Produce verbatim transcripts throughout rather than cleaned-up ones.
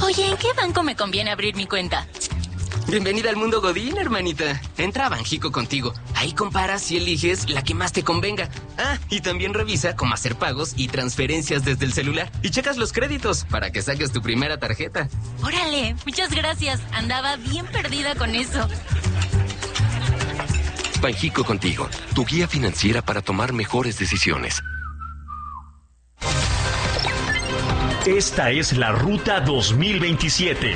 Oye, ¿en qué banco me conviene abrir mi cuenta? Bienvenida al mundo Godín, hermanita. Entra a Banjico Contigo. Ahí comparas y eliges la que más te convenga. Ah, y también revisa cómo hacer pagos y transferencias desde el celular. Y checas los créditos para que saques tu primera tarjeta. Órale, muchas gracias. Andaba bien perdida con eso. Banjico Contigo, tu guía financiera para tomar mejores decisiones. Esta es la Ruta dos mil veintisiete.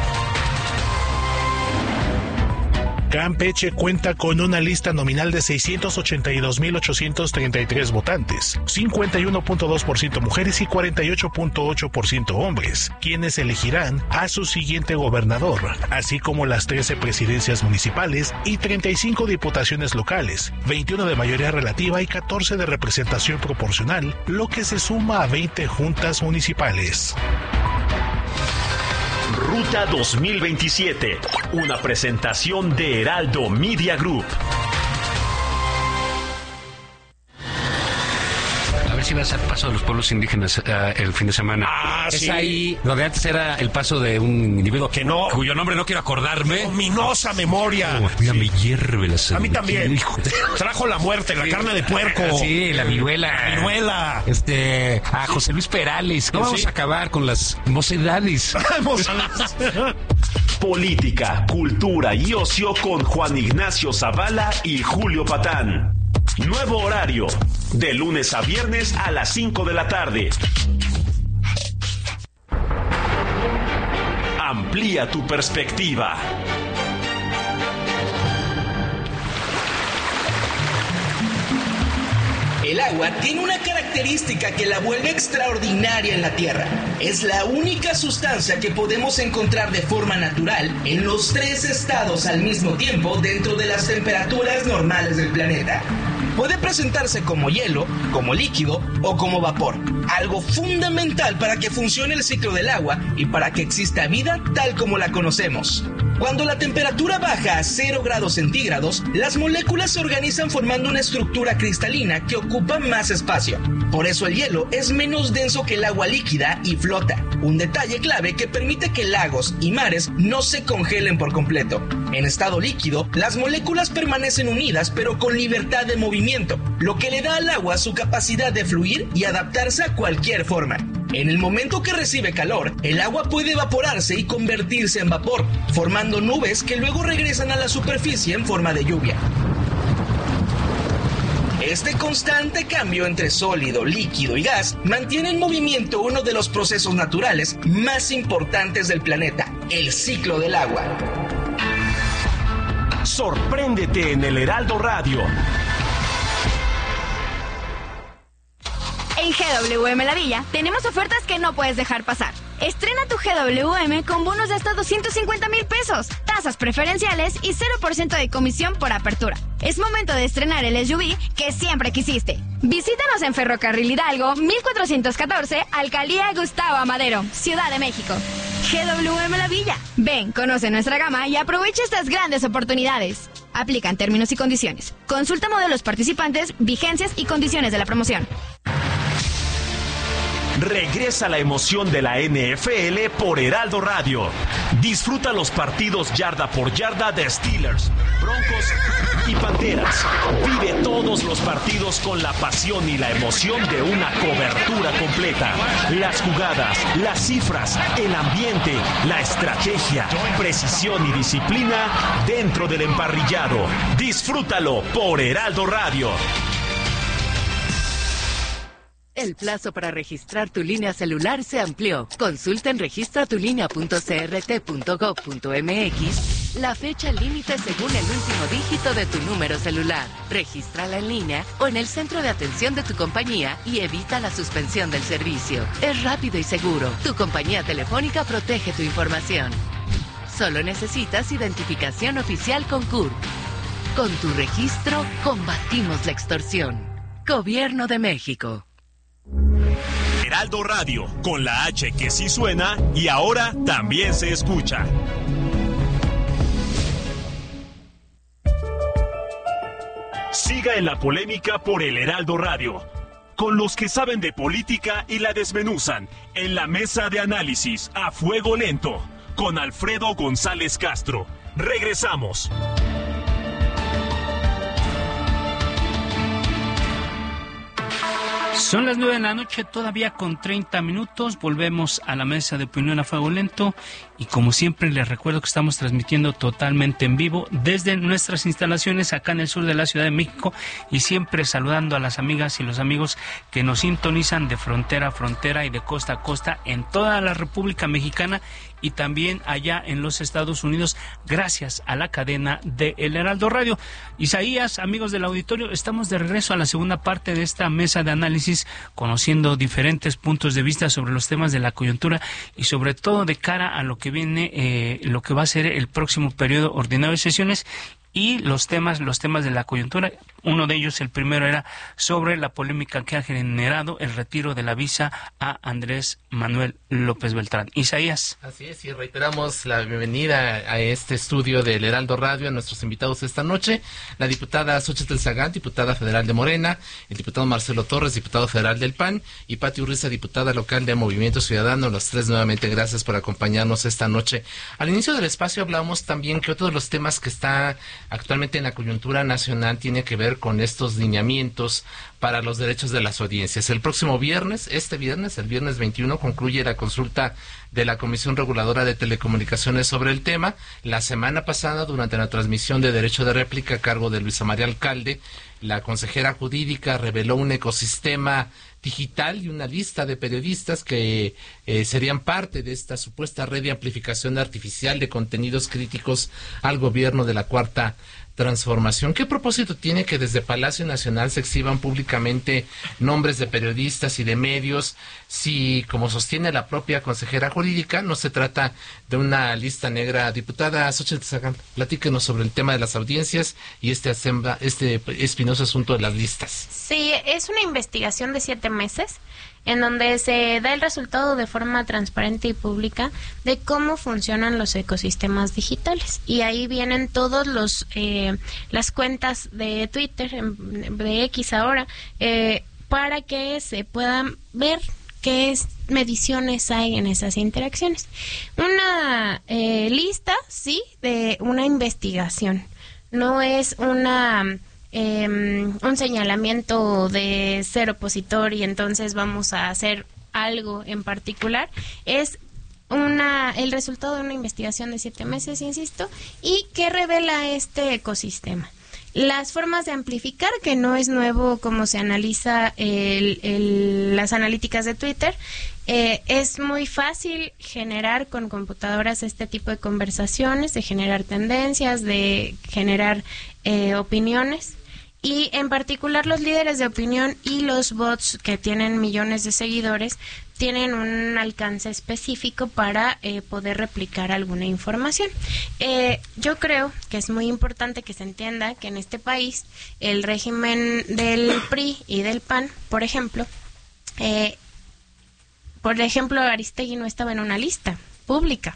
Campeche cuenta con una lista nominal de seiscientos ochenta y dos mil ochocientos treinta y tres votantes, cincuenta y uno punto dos por ciento mujeres y cuarenta y ocho punto ocho por ciento hombres, quienes elegirán a su siguiente gobernador, así como las trece presidencias municipales y treinta y cinco diputaciones locales, veintiuno de mayoría relativa y catorce de representación proporcional, lo que se suma a veinte juntas municipales. Ruta dos mil veintisiete, una presentación de Heraldo Media Group. A ver si vas al paso de los pueblos indígenas uh, el fin de semana. Ah, es sí. ahí donde antes era el paso de un individuo que no, cuyo nombre no quiero acordarme. Ominosa memoria. Oh, mira, sí. Me hierve la sangre. A mí también. Trajo la muerte, la sí. carne de puerco. Sí, la viruela. La viruela. Este, a sí. José Luis Perales. No sí. vamos a acabar con las mocedades. Política, cultura y ocio con Juan Ignacio Zavala y Julio Patán. Nuevo horario, de lunes a viernes a las cinco de la tarde. Amplía tu perspectiva. El agua tiene una característica que la vuelve extraordinaria en la Tierra. Es la única sustancia que podemos encontrar de forma natural en los tres estados al mismo tiempo dentro de las temperaturas normales del planeta. Puede presentarse como hielo, como líquido o como vapor, algo fundamental para que funcione el ciclo del agua y para que exista vida tal como la conocemos. Cuando la temperatura baja a cero grados centígrados, las moléculas se organizan formando una estructura cristalina que ocupa más espacio. Por eso el hielo es menos denso que el agua líquida y flota, un detalle clave que permite que lagos y mares no se congelen por completo. En estado líquido, las moléculas permanecen unidas pero con libertad de movimiento, lo que le da al agua su capacidad de fluir y adaptarse a cualquier forma. En el momento que recibe calor, el agua puede evaporarse y convertirse en vapor, formando nubes que luego regresan a la superficie en forma de lluvia. Este constante cambio entre sólido, líquido y gas mantiene en movimiento uno de los procesos naturales más importantes del planeta, el ciclo del agua. Sorpréndete en el Heraldo Radio. En G W M La Villa tenemos ofertas que no puedes dejar pasar. Estrena tu G W M con bonos de hasta doscientos cincuenta mil pesos, tasas preferenciales y cero por ciento de comisión por apertura. Es momento de estrenar el S U V que siempre quisiste. Visítanos en Ferrocarril Hidalgo, mil cuatrocientos catorce, Alcaldía Gustavo Amadero, Ciudad de México. G W M La Villa. Ven, conoce nuestra gama y aprovecha estas grandes oportunidades. Aplican términos y condiciones. Consulta modelos participantes, vigencias y condiciones de la promoción. Regresa la emoción de la N F L por Heraldo Radio. Disfruta los partidos yarda por yarda de Steelers, Broncos y Panteras. Vive todos los partidos con la pasión y la emoción de una cobertura completa. Las jugadas, las cifras, el ambiente, la estrategia, precisión y disciplina dentro del emparrillado. Disfrútalo por Heraldo Radio. El plazo para registrar tu línea celular se amplió. Consulta en registra tu línea punto c r t punto gov punto m x la fecha límite según el último dígito de tu número celular. Regístrala en línea o en el centro de atención de tu compañía y evita la suspensión del servicio. Es rápido y seguro. Tu compañía telefónica protege tu información. Solo necesitas identificación oficial con C U R P. Con tu registro, combatimos la extorsión. Gobierno de México. Heraldo Radio, con la H que sí suena y ahora también se escucha. Siga en la polémica por el Heraldo Radio. con los que saben de política y la desmenuzan en la mesa de análisis a fuego lento con Alfredo González Castro. Regresamos. Son las nueve de la noche, todavía con treinta minutos. Volvemos a la mesa de opinión a fuego lento. Y como siempre, les recuerdo que estamos transmitiendo totalmente en vivo desde nuestras instalaciones acá en el sur de la Ciudad de México. Y siempre saludando a las amigas y los amigos que nos sintonizan de frontera a frontera y de costa a costa en toda la República Mexicana y también allá en los Estados Unidos, gracias a la cadena de El Heraldo Radio. Isaías, amigos del auditorio, estamos de regreso a la segunda parte de esta mesa de análisis, conociendo diferentes puntos de vista sobre los temas de la coyuntura y sobre todo de cara a lo que viene, eh, lo que va a ser el próximo periodo ordinario de sesiones y los temas, los temas de la coyuntura. Uno de ellos, el primero, era sobre la polémica que ha generado el retiro de la visa a Andrés Manuel López Beltrán. Isaías. Así es, y reiteramos la bienvenida a este estudio del Heraldo Radio a nuestros invitados esta noche, la diputada Xóchitl Zagant, diputada federal de Morena, el diputado Marcelo Torres, diputado federal del P A N, y Pati Urriza, diputada local de Movimiento Ciudadano. Los tres nuevamente gracias por acompañarnos esta noche. Al inicio del espacio hablamos también que otro de los temas que está actualmente en la coyuntura nacional tiene que ver con estos lineamientos para los derechos de las audiencias. El próximo viernes, este viernes, el viernes veintiuno, concluye la consulta de la Comisión Reguladora de Telecomunicaciones sobre el tema. La semana pasada, durante la transmisión de Derecho de Réplica a cargo de Luisa María Alcalde, la consejera jurídica reveló un ecosistema digital y una lista de periodistas que eh, serían parte de esta supuesta red de amplificación artificial de contenidos críticos al gobierno de la Cuarta Transformación. ¿Qué propósito tiene que desde Palacio Nacional se exhiban públicamente nombres de periodistas y de medios si, como sostiene la propia consejera jurídica, no se trata de una lista negra? Diputada Xóchitl Zagant, platíquenos sobre el tema de las audiencias y este, este espinoso asunto de las listas. Sí, es una investigación de siete meses en donde se da el resultado de forma transparente y pública de cómo funcionan los ecosistemas digitales. Y ahí vienen todos los eh, las cuentas de Twitter, de X ahora, eh, para que se puedan ver qué es, mediciones hay en esas interacciones. Una eh, lista, sí, de una investigación. No es una... Eh, un señalamiento de ser opositor y entonces vamos a hacer algo en particular. Es una el resultado de una investigación de siete meses, insisto, y que revela este ecosistema. Las formas de amplificar, que no es nuevo como se analiza el, el, las analíticas de Twitter. Eh, es muy fácil generar con computadoras este tipo de conversaciones, de generar tendencias, de generar eh, opiniones. Y en particular los líderes de opinión y los bots que tienen millones de seguidores tienen un alcance específico para eh, poder replicar alguna información. Eh, yo creo que es muy importante que se entienda que en este país el régimen del P R I y del P A N, por ejemplo, eh, por ejemplo, Aristegui no estaba en una lista pública,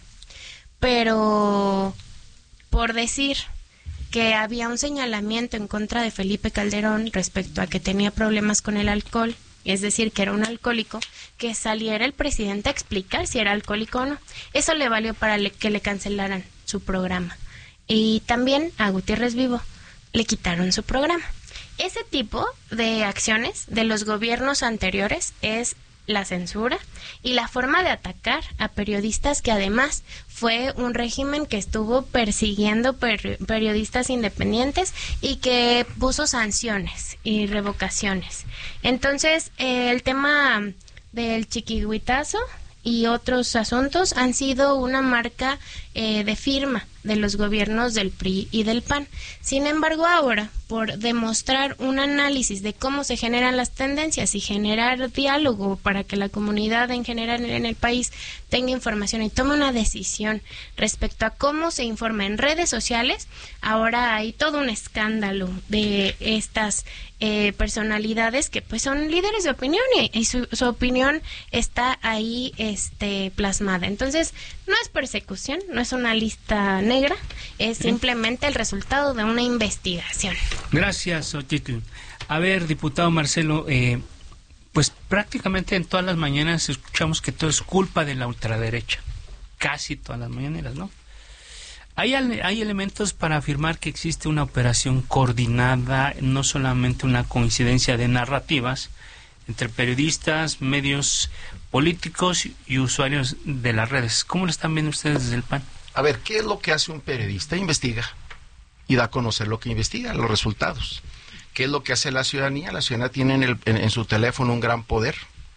pero por decir que había un señalamiento en contra de Felipe Calderón respecto a que tenía problemas con el alcohol, es decir, que era un alcohólico, que saliera el presidente a explicar si era alcohólico o no. Eso le valió para le, que le cancelaran su programa. Y también a Gutiérrez Vivo le quitaron su programa. Ese tipo de acciones de los gobiernos anteriores es la censura y la forma de atacar a periodistas, que además fue un régimen que estuvo persiguiendo per- periodistas independientes y que puso sanciones y revocaciones. Entonces, eh, el tema del chiquihuitazo y otros asuntos han sido una marca eh, de firma de los gobiernos del P R I y del P A N. Sin embargo, ahora, por demostrar un análisis de cómo se generan las tendencias y generar diálogo para que la comunidad en general en el país tenga información y tome una decisión respecto a cómo se informa en redes sociales, ahora hay todo un escándalo de estas eh, personalidades que pues son líderes de opinión y, y su, su opinión está ahí este plasmada. Entonces, no es persecución, no es una lista negra, es simplemente el resultado de una investigación. Gracias, Xóchitl. A ver, diputado Marcelo, eh, Pues prácticamente en todas las mañanas escuchamos que todo es culpa de la ultraderecha. Casi todas las mañaneras, ¿no? Hay, hay elementos para afirmar que existe una operación coordinada, no solamente una coincidencia de narrativas entre periodistas, medios políticos y usuarios de las redes. ¿Cómo lo están viendo ustedes desde el P A N? A ver, ¿qué es lo que hace un periodista? Investiga y da a conocer lo que investiga, los resultados. ¿Qué es lo que hace la ciudadanía? La ciudadanía tiene en, el, en, en su teléfono un gran poder.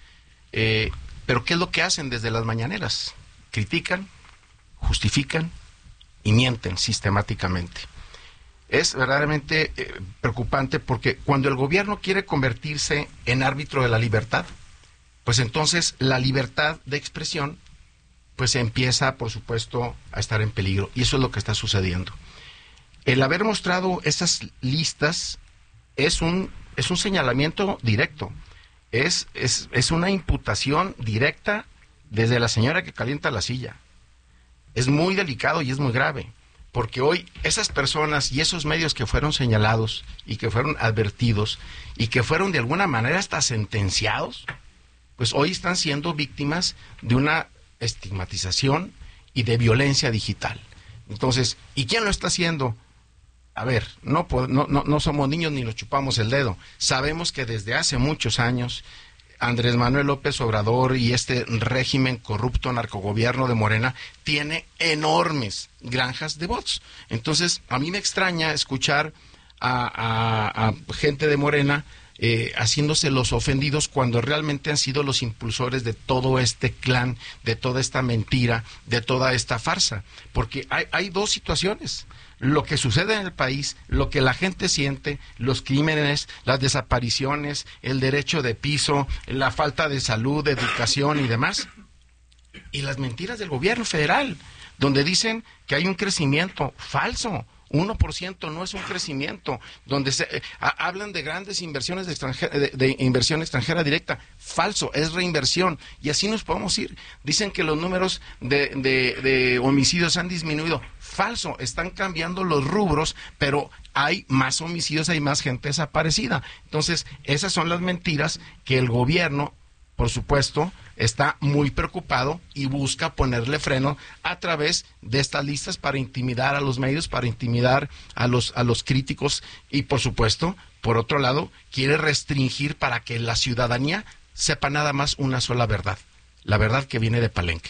Eh, pero ¿qué es lo que hacen desde las mañaneras? Critican, justifican y mienten sistemáticamente. Es verdaderamente eh, preocupante porque cuando el gobierno quiere convertirse en árbitro de la libertad, pues entonces la libertad de expresión pues empieza, por supuesto, a estar en peligro. Y eso es lo que está sucediendo. El haber mostrado esas listas es un, es un señalamiento directo. Es, es, es una imputación directa desde la señora que calienta la silla. Es muy delicado y es muy grave, porque hoy esas personas y esos medios que fueron señalados y que fueron advertidos y que fueron de alguna manera hasta sentenciados, pues hoy están siendo víctimas de una estigmatización y de violencia digital. Entonces, ¿y quién lo está haciendo? A ver, no, no, no, no somos niños ni nos chupamos el dedo. Sabemos que desde hace muchos años Andrés Manuel López Obrador y este régimen corrupto narcogobierno de Morena tiene enormes granjas de bots. Entonces, a mí me extraña escuchar a, a, a gente de Morena eh, haciéndose los ofendidos cuando realmente han sido los impulsores de todo este clan, de toda esta mentira, de toda esta farsa. Porque hay, hay dos situaciones. Lo que sucede en el país, lo que la gente siente, los crímenes, las desapariciones, el derecho de piso, la falta de salud, de educación y demás, y las mentiras del gobierno federal, donde dicen que hay un crecimiento falso. uno por ciento no es un crecimiento, donde se eh, a, hablan de grandes inversiones de, extranjera, de, de inversión extranjera directa, falso, es reinversión, y así nos podemos ir. Dicen que los números de, de, de homicidios han disminuido, falso, están cambiando los rubros, pero hay más homicidios, hay más gente desaparecida. Entonces, esas son las mentiras que el gobierno, por supuesto, está muy preocupado y busca ponerle freno a través de estas listas para intimidar a los medios, para intimidar a los, a los críticos y, por supuesto, por otro lado, quiere restringir para que la ciudadanía sepa nada más una sola verdad, la verdad que viene de Palenque.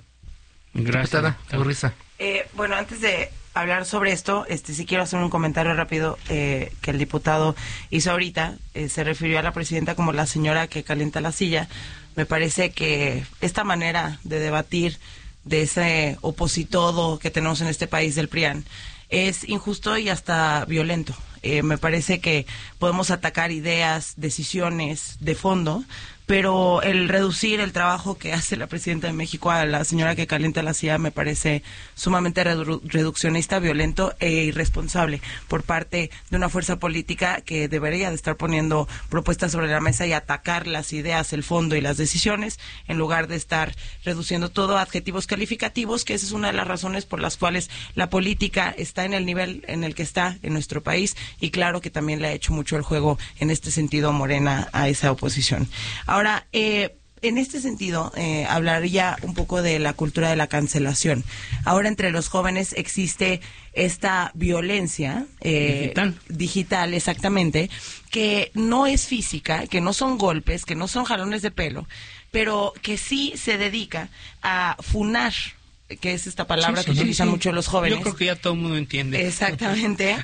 Gracias. Risa. Eh, bueno, antes de hablar sobre esto, este sí quiero hacer un comentario rápido eh, que el diputado hizo ahorita. Eh, se refirió a la presidenta como la señora que calienta la silla. Me parece que esta manera de debatir de ese opositodo que tenemos en este país del P R I A N es injusto y hasta violento. Eh, me parece que podemos atacar ideas, decisiones de fondo, pero el reducir el trabajo que hace la presidenta de México a la señora que calienta la silla me parece sumamente redu reduccionista, violento e irresponsable por parte de una fuerza política que debería de estar poniendo propuestas sobre la mesa y atacar las ideas, el fondo y las decisiones, en lugar de estar reduciendo todo a adjetivos calificativos, que esa es una de las razones por las cuales la política está en el nivel en el que está en nuestro país, y claro que también le ha hecho mucho el juego en este sentido Morena a esa oposición. Ahora, eh, en este sentido, eh, hablaría un poco de la cultura de la cancelación. Ahora entre los jóvenes existe esta violencia eh, digital. digital, exactamente, que no es física, que no son golpes, que no son jalones de pelo, pero que sí se dedica a funar, que es esta palabra sí, que sí, utilizan sí. mucho los jóvenes. Yo creo que ya todo el mundo entiende. Exactamente.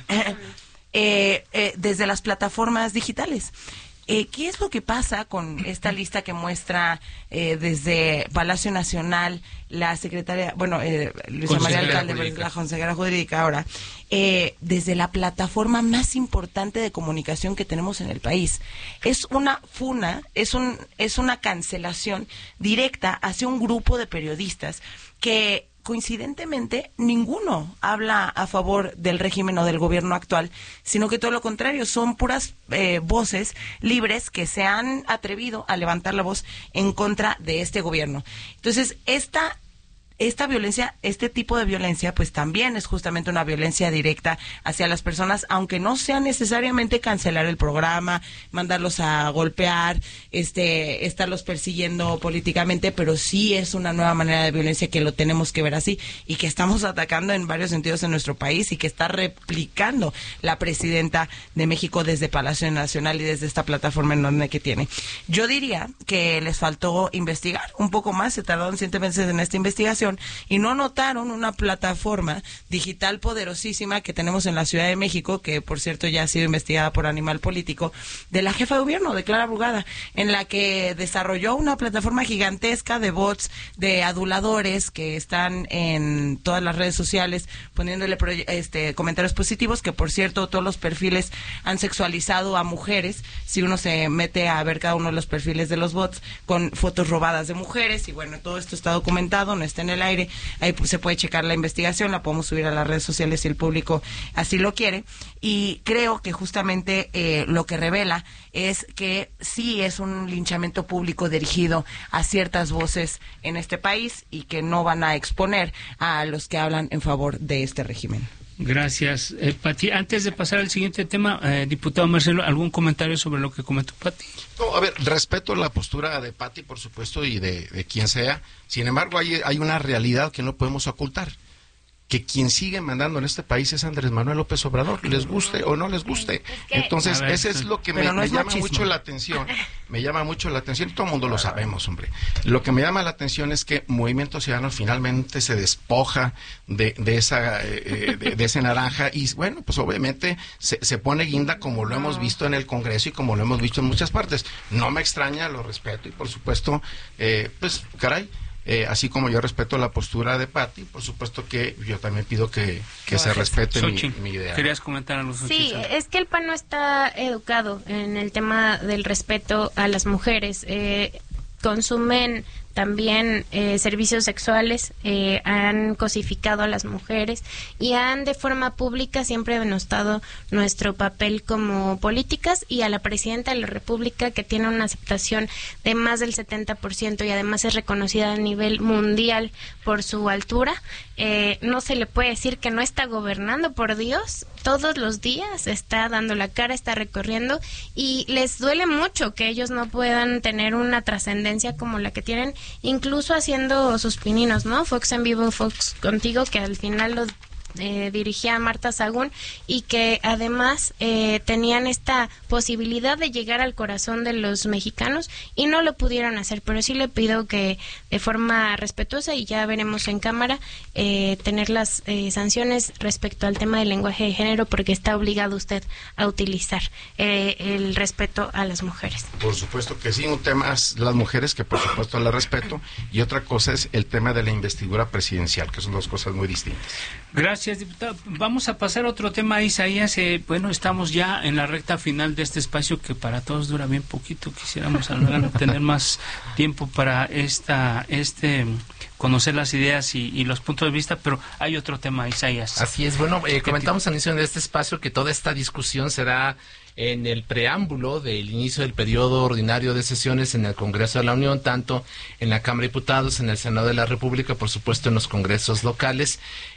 eh, eh, desde las plataformas digitales. Eh, ¿Qué es lo que pasa con esta lista que muestra eh, desde Palacio Nacional la secretaria, bueno, eh, Luisa María Alcalde, la consejera jurídica ahora, eh, desde la plataforma más importante de comunicación que tenemos en el país? Es una funa, es, un, es una cancelación directa hacia un grupo de periodistas que coincidentemente ninguno habla a favor del régimen o del gobierno actual, sino que todo lo contrario, son puras eh, voces libres que se han atrevido a levantar la voz en contra de este gobierno. Entonces, esta esta violencia, este tipo de violencia, pues también es justamente una violencia directa hacia las personas, aunque no sea necesariamente cancelar el programa, mandarlos a golpear, este, estarlos persiguiendo políticamente, pero sí es una nueva manera de violencia que lo tenemos que ver así y que estamos atacando en varios sentidos en nuestro país y que está replicando la presidenta de México desde Palacio Nacional y desde esta plataforma enorme que tiene. Yo diría que les faltó investigar un poco más, se tardaron siete meses en esta investigación y no notaron una plataforma digital poderosísima que tenemos en la Ciudad de México, que por cierto ya ha sido investigada por Animal Político, de la jefa de gobierno, de Clara Brugada, en la que desarrolló una plataforma gigantesca de bots, de aduladores que están en todas las redes sociales poniéndole este, comentarios positivos, que por cierto todos los perfiles han sexualizado a mujeres, si uno se mete a ver cada uno de los perfiles de los bots con fotos robadas de mujeres, y bueno, todo esto está documentado, no está en el aire, ahí se puede checar la investigación, la podemos subir a las redes sociales si el público así lo quiere, y creo que justamente eh, lo que revela es que sí es un linchamiento público dirigido a ciertas voces en este país y que no van a exponer a los que hablan en favor de este régimen. Gracias, eh, Pati. Antes de pasar al siguiente tema, eh, diputado Marcelo, ¿algún comentario sobre lo que comentó Pati? No, a ver, respeto la postura de Pati, por supuesto, y de, de quien sea. Sin embargo, hay, hay una realidad que no podemos ocultar, que quien sigue mandando en este país es Andrés Manuel López Obrador, les guste o no les guste. Entonces, ese es lo que me, no me llama machismo. mucho la atención. Me llama mucho la atención, y todo el mundo lo sabemos, hombre. Lo que me llama la atención es que Movimiento Ciudadano finalmente se despoja de, de esa eh, de, de ese naranja y, bueno, pues obviamente se, se pone guinda como lo hemos visto en el Congreso y como lo hemos visto en muchas partes. No me extraña, lo respeto y, por supuesto, eh, pues, caray, Eh, así como yo respeto la postura de Pati, por supuesto que yo también pido que, que se respete mi, mi idea. ¿Querías comentar algo? Sí, es que el P A N no está educado en el tema del respeto a las mujeres. Eh, consumen también eh, servicios sexuales, eh, han cosificado a las mujeres y han de forma pública siempre denostado nuestro papel como políticas, y a la presidenta de la República, que tiene una aceptación de más del setenta por ciento y además es reconocida a nivel mundial por su altura, eh, no se le puede decir que no está gobernando, por Dios. Todos los días está dando la cara, está recorriendo, y les duele mucho que ellos no puedan tener una trascendencia como la que tienen, incluso haciendo sus pininos, ¿no? Fox en Vivo, Fox Contigo, que al final los eh, dirigía Marta Sagún, y que además eh, tenían esta posibilidad de llegar al corazón de los mexicanos y no lo pudieron hacer. Pero sí le pido que de forma respetuosa, y ya veremos en cámara, eh, tener las eh, sanciones respecto al tema del lenguaje de género, porque está obligado usted a utilizar eh, el respeto a las mujeres. Por supuesto que sí, un tema es las mujeres, que por supuesto las respeto, y otra cosa es el tema de la investidura presidencial, que son dos cosas muy distintas. Gracias, diputado. Vamos a pasar a otro tema, Isaías. Eh, bueno, estamos ya en la recta final de este espacio, que para todos dura bien poquito. Quisiéramos tener más tiempo para esta, este, conocer las ideas y, y los puntos de vista, pero hay otro tema, Isaías. Así es. Bueno, eh, comentamos al inicio de este espacio que toda esta discusión será en el preámbulo del inicio del periodo ordinario de sesiones en el Congreso de la Unión, tanto en la Cámara de Diputados, en el Senado de la República, por supuesto en los congresos locales,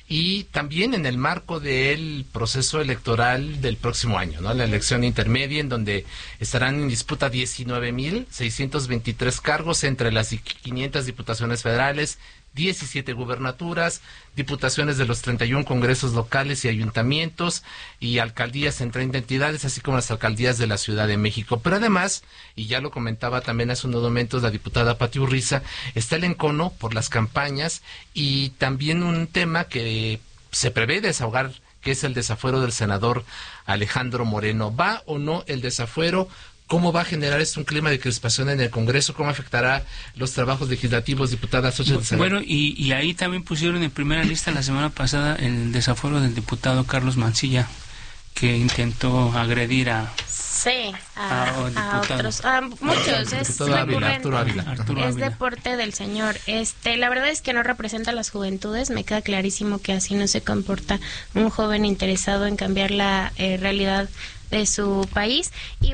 y también en el marco del proceso electoral del próximo año, ¿no? La elección intermedia, en donde estarán en disputa diecinueve mil seiscientos veintitrés cargos entre las quinientas diputaciones federales, diecisiete gubernaturas, diputaciones de los treinta y uno congresos locales y ayuntamientos, y alcaldías en treinta entidades, así como las alcaldías de la Ciudad de México. Pero además, y ya lo comentaba también hace unos momentos la diputada Pati Urriza, está el encono por las campañas y también un tema que se prevé desahogar, que es el desafuero del senador Alejandro Moreno. ¿Va o no el desafuero? ¿Cómo va a generar esto un clima de crispación en el Congreso? ¿Cómo afectará los trabajos legislativos, diputada Xochitl Galvez? Bueno, y, y ahí también pusieron en primera lista la semana pasada el desafuero del diputado Carlos Mancilla, que intentó agredir a... Sí, a, a, a otros, a muchos, es recurrente, Arturo Ávila. Arturo es Ávila. deporte del señor. Este, la verdad es que no representa a las juventudes, me queda clarísimo que así no se comporta un joven interesado en cambiar la eh, realidad de su país. Y bueno,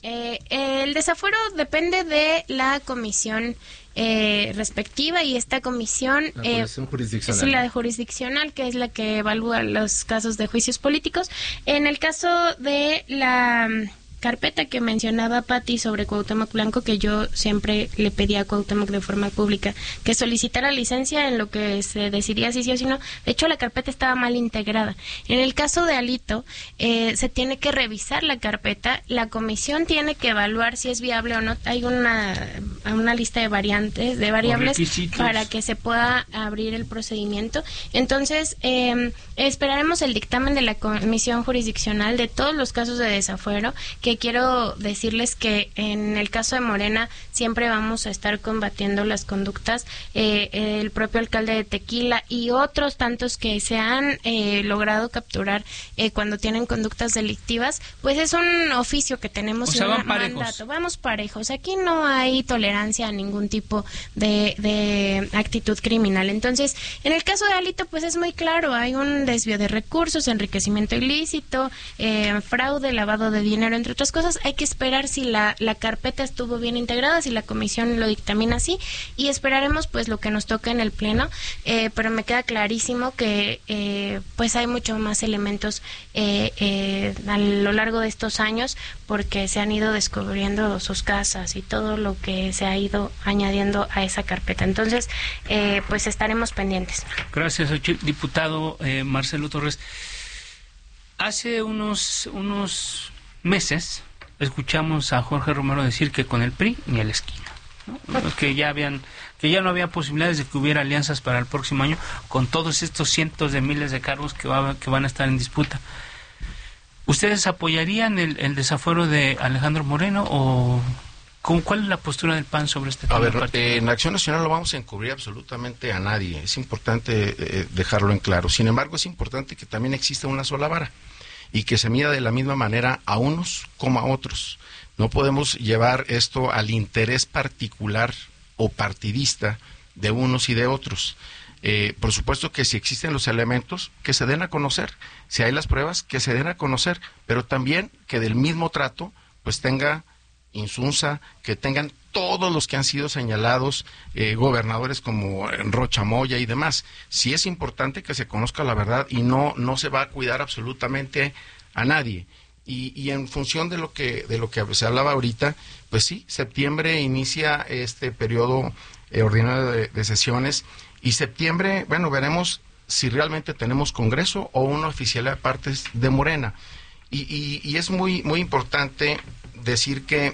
Eh, el desafuero depende de la comisión eh, respectiva y esta comisión La eh, comisión jurisdiccional. es la jurisdiccional, que es la que evalúa los casos de juicios políticos. En el caso de la mm, carpeta que mencionaba Pati sobre Cuauhtémoc Blanco, que yo siempre le pedía a Cuauhtémoc de forma pública que solicitara licencia en lo que se decidía si sí o si no. De hecho, la carpeta estaba mal integrada. En el caso de Alito, eh, se tiene que revisar la carpeta, la comisión tiene que evaluar si es viable o no. Hay una, una lista de variantes, de variables para que se pueda abrir el procedimiento. Entonces, eh, esperaremos el dictamen de la comisión jurisdiccional de todos los casos de desafuero, que quiero decirles que en el caso de Morena siempre vamos a estar combatiendo las conductas. Eh, el propio alcalde de Tequila y otros tantos que se han eh, logrado capturar eh, cuando tienen conductas delictivas, pues es un oficio que tenemos O sea, y van un parejos. mandato. Vamos parejos. Aquí no hay tolerancia a ningún tipo de, de actitud criminal. Entonces, en el caso de Alito, pues es muy claro. Hay un desvío de recursos, enriquecimiento ilícito, eh, fraude, lavado de dinero, entre otras cosas. Hay que esperar si la, la carpeta estuvo bien integrada, si la comisión lo dictamina así, y esperaremos pues lo que nos toque en el pleno, eh, pero me queda clarísimo que eh, pues hay mucho más elementos eh, eh, a lo largo de estos años, porque se han ido descubriendo sus casas y todo lo que se ha ido añadiendo a esa carpeta. Entonces, eh, pues estaremos pendientes. Gracias, diputado eh, Marcelo Torres. Hace unos unos meses escuchamos a Jorge Romero decir que con el P R I ni a la esquina, ¿no? que ya habían que ya no había posibilidades de que hubiera alianzas para el próximo año con todos estos cientos de miles de cargos que, va, que van a estar en disputa. ¿Ustedes apoyarían el, el desafuero de Alejandro Moreno o con, cuál es la postura del P A N sobre este tema? A ver, eh, en Acción Nacional no vamos a encubrir absolutamente a nadie. Es importante eh, dejarlo en claro. Sin embargo, es importante que también exista una sola vara y que se mida de la misma manera a unos como a otros. No podemos llevar esto al interés particular o partidista de unos y de otros. Eh, por supuesto que si existen los elementos, que se den a conocer. Si hay las pruebas, que se den a conocer. Pero también que del mismo trato, pues tenga Insunza, que tengan todos los que han sido señalados, eh, gobernadores como Rocha Moya y demás. Sí es importante que se conozca la verdad y no no se va a cuidar absolutamente a nadie. Y, y en función de lo que de lo que se hablaba ahorita, pues sí, septiembre inicia este periodo eh, ordinario de, de sesiones, y septiembre, bueno, veremos si realmente tenemos Congreso o una oficialidad de partes de Morena. Y, y, y es muy muy importante decir que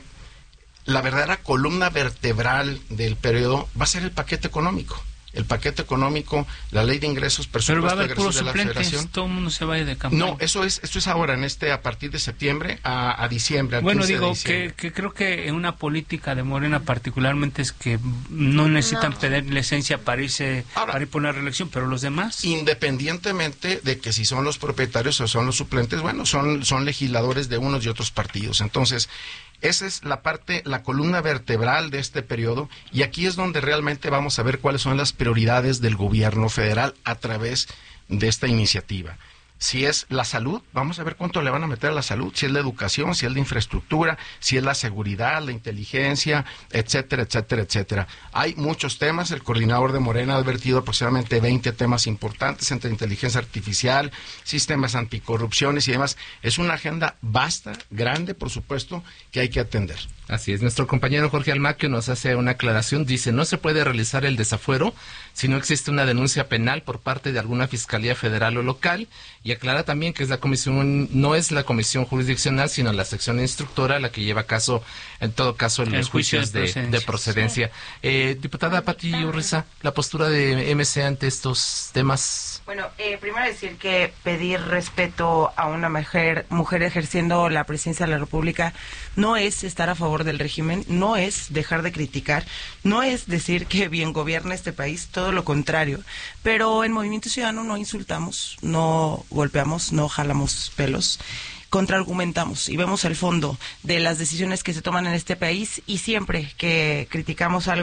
la verdadera columna vertebral del periodo va a ser el paquete económico. El paquete económico, la ley de ingresos, presupuesto Pero va a haber de puros egresos de la suplentes, Federación. todo el mundo se vaya de campaña. No, eso es esto es ahora, en este a partir de septiembre a, a diciembre. Al Bueno, quince de digo diciembre. que, que creo que en una política de Morena particularmente es que no necesitan No. pedir licencia para irse para ir por una reelección, pero los demás... Independientemente de que si son los propietarios o son los suplentes, bueno, son, son legisladores de unos y otros partidos. Entonces, esa es la parte, la columna vertebral de este periodo, y aquí es donde realmente vamos a ver cuáles son las prioridades del gobierno federal a través de esta iniciativa. Si es la salud, vamos a ver cuánto le van a meter a la salud, si es la educación, si es la infraestructura, si es la seguridad, la inteligencia, etcétera, etcétera, etcétera. Hay muchos temas, el coordinador de Morena ha advertido aproximadamente veinte temas importantes entre inteligencia artificial, sistemas anticorrupciones y demás. Es una agenda vasta, grande, por supuesto, que hay que atender. Así es, nuestro compañero Jorge Almaquio nos hace una aclaración, dice, no se puede realizar el desafuero si no existe una denuncia penal por parte de alguna fiscalía federal o local, y aclara también que es la comisión, no es la comisión jurisdiccional, sino la sección instructora la que lleva caso, en todo caso, en El los juicio juicios de de, procedencia. de procedencia. Eh, diputada Pati Urriza, la postura de M C ante estos temas. Bueno, eh, primero decir que pedir respeto a una mujer, mujer ejerciendo la presidencia de la República no es estar a favor del régimen, no es dejar de criticar, no es decir que bien gobierna este país, todo lo contrario. Pero en Movimiento Ciudadano no insultamos, no golpeamos, no jalamos pelos, contraargumentamos y vemos el fondo de las decisiones que se toman en este país, y siempre que criticamos algo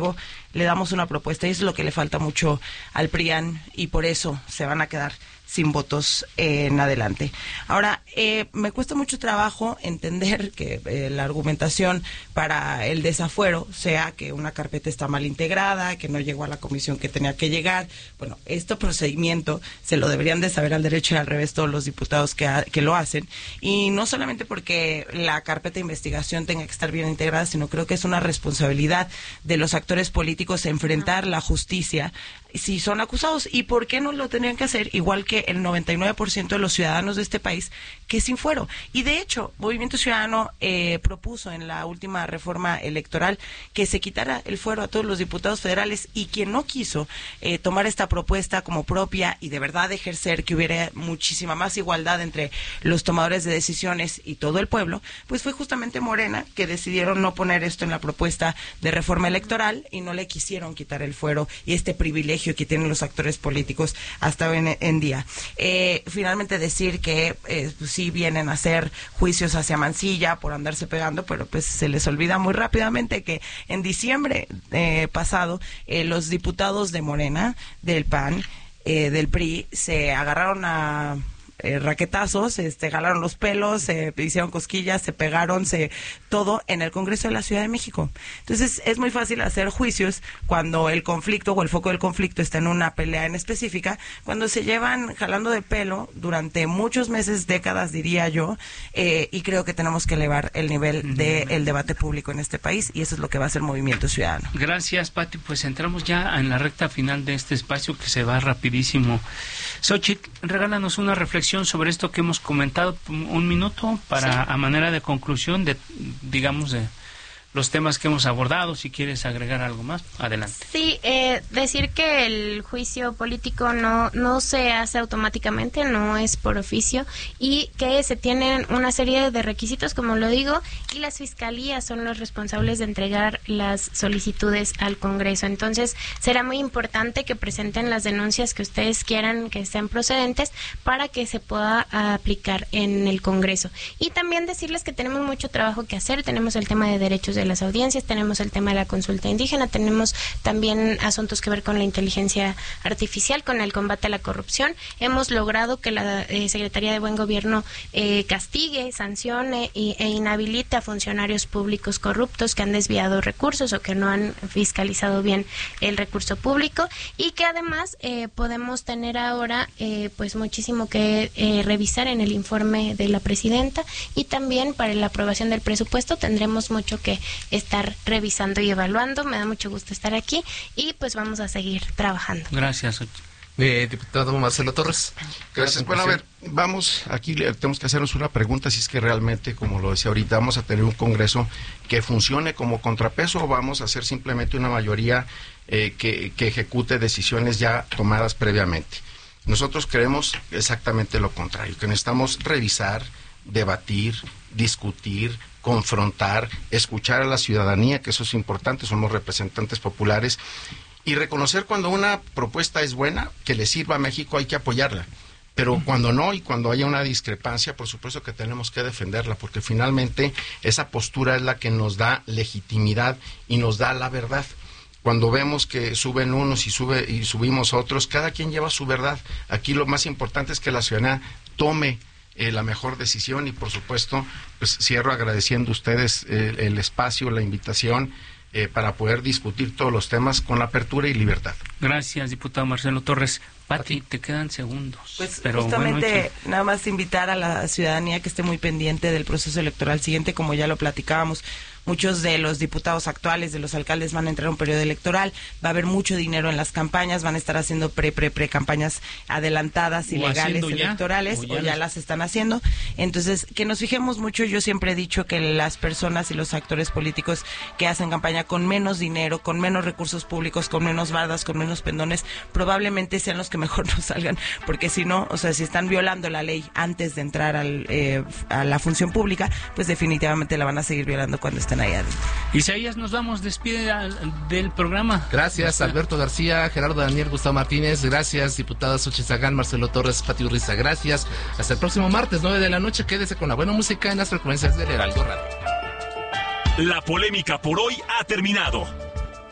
le damos una propuesta y eso es lo que le falta mucho al PRIAN y por eso se van a quedar sin votos eh, en adelante. Ahora, eh, me cuesta mucho trabajo entender que eh, la argumentación para el desafuero sea que una carpeta está mal integrada, que no llegó a la comisión que tenía que llegar. Bueno, este procedimiento se lo deberían de saber al derecho y al revés todos los diputados que, ha, que lo hacen. Y no solamente porque la carpeta de investigación tenga que estar bien integrada, sino creo que es una responsabilidad de los actores políticos enfrentar la justicia si son acusados. ¿Y por qué no lo tendrían que hacer? Igual que el noventa y nueve por ciento de los ciudadanos de este país, que sin fuero. Y de hecho, Movimiento Ciudadano eh, propuso en la última reforma electoral que se quitara el fuero a todos los diputados federales, y quien no quiso eh, tomar esta propuesta como propia y de verdad ejercer que hubiera muchísima más igualdad entre los tomadores de decisiones y todo el pueblo, pues fue justamente Morena, que decidieron no poner esto en la propuesta de reforma electoral y no le quisieron quitar el fuero y este privilegio que tienen los actores políticos hasta hoy en, en día. Eh, finalmente decir que eh, pues, sí vienen a hacer juicios hacia Mancilla por andarse pegando, pero pues se les olvida muy rápidamente que en diciembre eh, pasado eh, los diputados de Morena, del P A N, eh, del P R I, se agarraron a Eh, raquetazos, este, jalaron los pelos, se eh, hicieron cosquillas, se pegaron, se todo en el Congreso de la Ciudad de México. Entonces es muy fácil hacer juicios cuando el conflicto o el foco del conflicto está en una pelea en específica, cuando se llevan jalando de pelo durante muchos meses, décadas diría yo, eh, y creo que tenemos que elevar el nivel uh-huh. del debate público en este país, y eso es lo que va a hacer Movimiento Ciudadano. Gracias, Pati. Pues entramos ya en la recta final de este espacio que se va rapidísimo. Xochitl, regálanos una reflexión sobre esto que hemos comentado, un minuto para sí. a manera de conclusión de, digamos, de los temas que hemos abordado. Si quieres agregar algo más, adelante. Sí, eh, decir que el juicio político no no se hace automáticamente, no es por oficio, y que se tienen una serie de requisitos, como lo digo, y las fiscalías son los responsables de entregar las solicitudes al Congreso. Entonces, será muy importante que presenten las denuncias que ustedes quieran que sean procedentes para que se pueda aplicar en el Congreso. Y también decirles que tenemos mucho trabajo que hacer. Tenemos el tema de derechos de las audiencias, tenemos el tema de la consulta indígena, tenemos también asuntos que ver con la inteligencia artificial, con el combate a la corrupción. Hemos logrado que la eh, Secretaría de Buen Gobierno eh, castigue, sancione y, e inhabilite a funcionarios públicos corruptos que han desviado recursos o que no han fiscalizado bien el recurso público, y que además eh, podemos tener ahora eh, pues muchísimo que eh, revisar en el informe de la presidenta, y también para la aprobación del presupuesto tendremos mucho que estar revisando y evaluando. Me da mucho gusto estar aquí y pues vamos a seguir trabajando. Gracias. Eh, diputado Marcelo Torres. Gracias. Bueno, a ver, vamos, aquí tenemos que hacernos una pregunta, si es que realmente, como lo decía ahorita, vamos a tener un Congreso que funcione como contrapeso, o vamos a hacer simplemente una mayoría eh, que, que ejecute decisiones ya tomadas previamente. Nosotros creemos exactamente lo contrario, que necesitamos revisar, debatir, discutir, confrontar, escuchar a la ciudadanía, que eso es importante, somos representantes populares, y reconocer cuando una propuesta es buena, que le sirva a México, hay que apoyarla. Pero cuando no, y cuando haya una discrepancia, por supuesto que tenemos que defenderla, porque finalmente esa postura es la que nos da legitimidad y nos da la verdad. Cuando vemos que suben unos y sube y subimos otros, cada quien lleva su verdad. Aquí lo más importante es que la ciudadanía tome Eh, la mejor decisión, y por supuesto pues cierro agradeciendo a ustedes eh, el espacio, la invitación eh, para poder discutir todos los temas con apertura y libertad. Gracias, diputado Marcelo Torres. Pati, te quedan segundos. Pues pero justamente bueno, nada más invitar a la ciudadanía que esté muy pendiente del proceso electoral siguiente, como ya lo platicábamos. Muchos de los diputados actuales, de los alcaldes, van a entrar a un periodo electoral, va a haber mucho dinero en las campañas, van a estar haciendo pre, pre, pre campañas adelantadas y legales electorales, ya, o ya las están haciendo. Entonces, que nos fijemos mucho. Yo siempre he dicho que las personas y los actores políticos que hacen campaña con menos dinero, con menos recursos públicos, con menos bardas, con menos pendones, probablemente sean los que mejor nos salgan, porque si no, o sea, si están violando la ley antes de entrar al, eh, a la función pública, pues definitivamente la van a seguir violando cuando estén ahí adentro. Isaías, nos vamos, despide del programa. Gracias, Alberto García, Gerardo Daniel, Gustavo Martínez, gracias, diputada Xochitl Zagán, Marcelo Torres, Pati Urriza, gracias. Hasta el próximo martes, nueve de la noche, quédese con la buena música en las frecuencias del Heraldo Radio. La polémica por hoy ha terminado.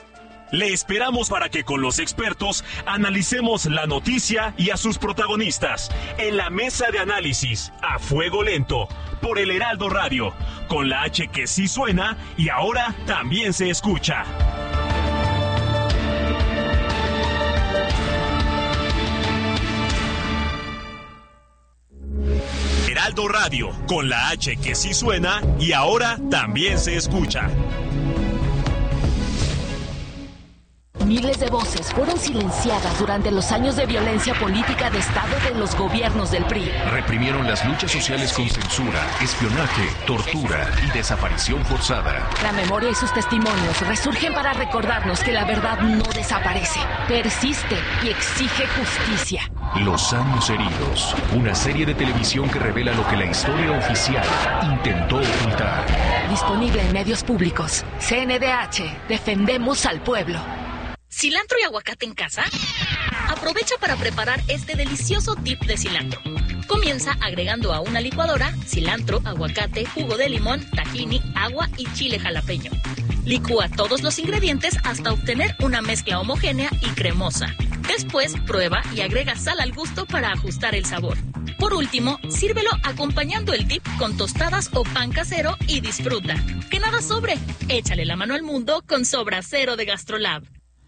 Le esperamos para que con los expertos analicemos la noticia y a sus protagonistas en la mesa de análisis a fuego lento por el Heraldo Radio, con la H que sí suena y ahora también se escucha. Heraldo Radio, con la H que sí suena y ahora también se escucha. Miles de voces fueron silenciadas durante los años de violencia política de Estado de los gobiernos del P R I. Reprimieron las luchas sociales con censura, espionaje, tortura y desaparición forzada. La memoria y sus testimonios resurgen para recordarnos que la verdad no desaparece, persiste y exige justicia. Los años heridos, una serie de televisión que revela lo que la historia oficial intentó ocultar. Disponible en medios públicos. C N D H, defendemos al pueblo. ¿Cilantro y aguacate en casa? Aprovecha para preparar este delicioso dip de cilantro. Comienza agregando a una licuadora cilantro, aguacate, jugo de limón, tahini, agua y chile jalapeño. Licúa todos los ingredientes hasta obtener una mezcla homogénea y cremosa. Después, prueba y agrega sal al gusto para ajustar el sabor. Por último, sírvelo acompañando el dip con tostadas o pan casero y disfruta. ¡Que nada sobre! Échale la mano al mundo con Sobra Cero de GastroLab.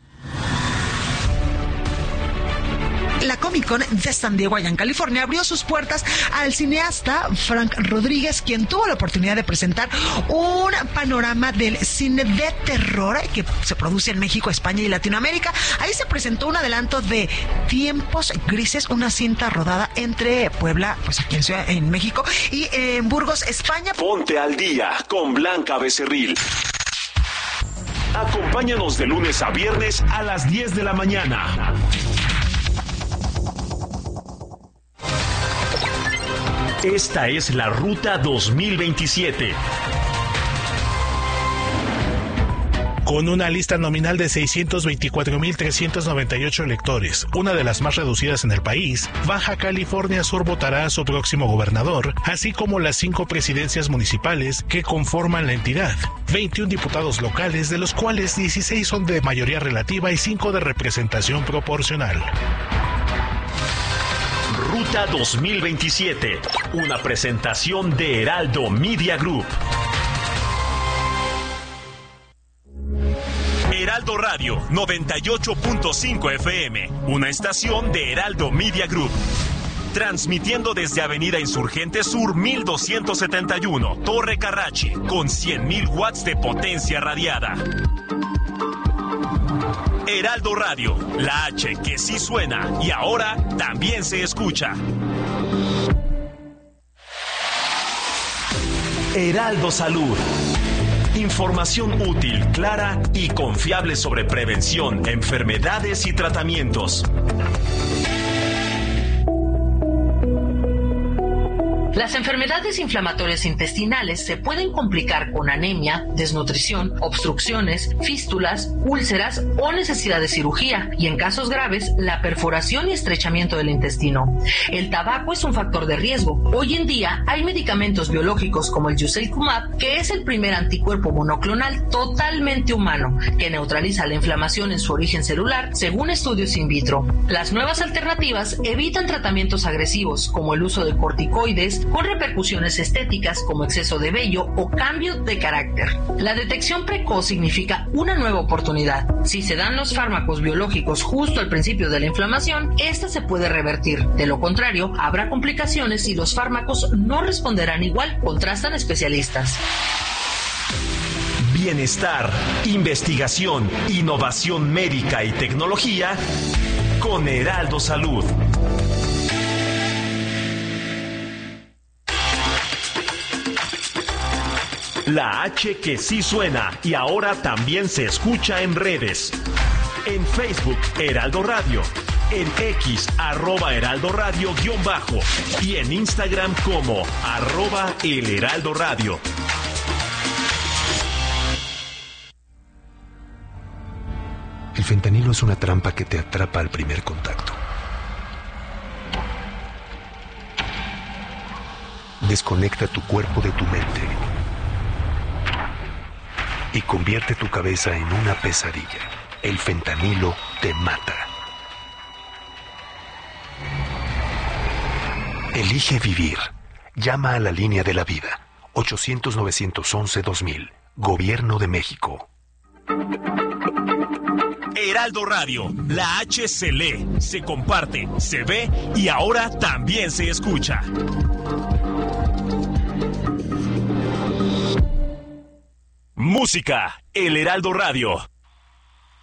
La Comic Con de San Diego, allá en California, abrió sus puertas al cineasta Frank Rodríguez, quien tuvo la oportunidad de presentar un panorama del cine de terror que se produce en México, España y Latinoamérica. Ahí se presentó un adelanto de Tiempos Grises, una cinta rodada entre Puebla, pues aquí en Ciudad, en México, y en Burgos, España. Ponte al día con Blanca Becerril. Acompáñanos de lunes a viernes a las diez de la mañana. Esta es la Ruta dos mil veintisiete. Con una lista nominal de seiscientos veinticuatro mil trescientos noventa y ocho electores, una de las más reducidas en el país, Baja California Sur votará a su próximo gobernador, así como las cinco presidencias municipales que conforman la entidad. veintiún diputados locales, de los cuales dieciséis son de mayoría relativa y cinco de representación proporcional. Ruta dos mil veintisiete, una presentación de Heraldo Media Group. Heraldo Radio noventa y ocho punto cinco F M, una estación de Heraldo Media Group. Transmitiendo desde Avenida Insurgente Sur mil doscientos setenta y uno, Torre Carrachi, con cien mil watts de potencia radiada. Heraldo Radio, la H que sí suena y ahora también se escucha. Heraldo Salud. Información útil, clara y confiable sobre prevención, enfermedades y tratamientos. Las enfermedades inflamatorias intestinales se pueden complicar con anemia, desnutrición, obstrucciones, fístulas, úlceras o necesidad de cirugía, y en casos graves, la perforación y estrechamiento del intestino. El tabaco es un factor de riesgo. Hoy en día hay medicamentos biológicos como el Yuselkumab, que es el primer anticuerpo monoclonal totalmente humano, que neutraliza la inflamación en su origen celular, según estudios in vitro. Las nuevas alternativas evitan tratamientos agresivos, como el uso de corticoides, con repercusiones estéticas como exceso de vello o cambio de carácter. La detección precoz significa una nueva oportunidad. Si se dan los fármacos biológicos justo al principio de la inflamación, esta se puede revertir. De lo contrario, habrá complicaciones y los fármacos no responderán igual, contrastan especialistas. Bienestar, investigación, innovación médica y tecnología con Heraldo Salud. La H que sí suena y ahora también se escucha en redes. En Facebook, Heraldo Radio. En X, arroba Heraldo Radio guión bajo. Y en Instagram como arroba El Heraldo Radio. El fentanilo es una trampa que te atrapa al primer contacto. Desconecta tu cuerpo de tu mente y convierte tu cabeza en una pesadilla. El fentanilo te mata. Elige vivir. Llama a la línea de la vida. ochocientos, novecientos once, dos mil. Gobierno de México. Heraldo Radio, la H se lee, se comparte, se ve y ahora también se escucha. Música, El Heraldo Radio.